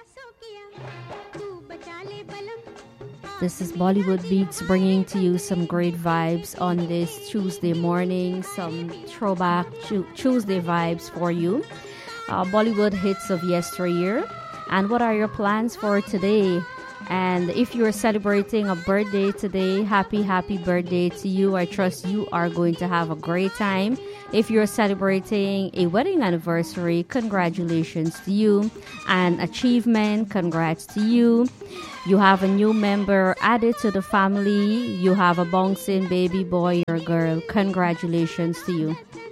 This is Bollywood Beats bringing to you some great vibes on this Tuesday morning, some throwback Tuesday vibes for you. Bollywood hits of yesteryear. And what are your plans for today? And if you're celebrating a birthday today, happy birthday to you. I trust you are going to have a great time. If you're celebrating a wedding anniversary, congratulations to you. An achievement, congrats to you. You have a new member added to the family. You have a bouncing baby boy or girl. Congratulations to you.